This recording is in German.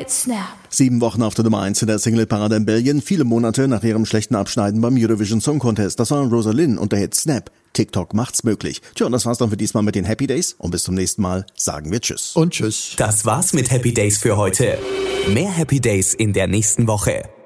Hit Snap. 7 Wochen auf der Nummer 1 in der Single-Parade in Belgien, viele Monate nach ihrem schlechten Abschneiden beim Eurovision Song Contest. Das war Rosalind und der Hit Snap. TikTok macht's möglich. Tja, und das war's dann für diesmal mit den Happy Days. Und bis zum nächsten Mal sagen wir Tschüss. Und Tschüss. Das war's mit Happy Days für heute. Mehr Happy Days in der nächsten Woche.